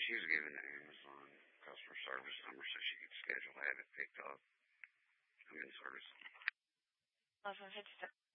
she was given the Amazon customer service number so she could schedule to have it picked up. I'm in service. 1156.